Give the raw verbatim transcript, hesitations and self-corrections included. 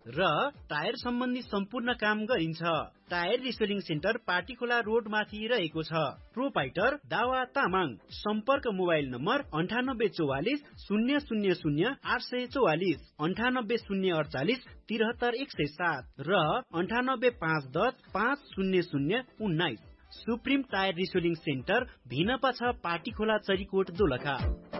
र टायर सम्बन्धी सम्पूर्ण काम गरिन्छ। टायर रिसेलिङ सेन्टर पार्टीखोला रोड माथि रहेको छ। प्रोपाइटर दावा तामाङ। सम्पर्क मोबाइल नम्बर अन्ठानब्बे चौवालिस शून्य शून्य शून्य आठ सय चौवालिस अन्ठानब्बे शून्य अडचालिस त्रिहत्तर एक सय सात र अन्ठानब्बे पाँच दस पाँच शून्य शून्य उन्नाइस। सुप्रिम टायर रिसेलिङ सेन्टर भिनपा छ पार्टीखोला चरीकोट दोलखा।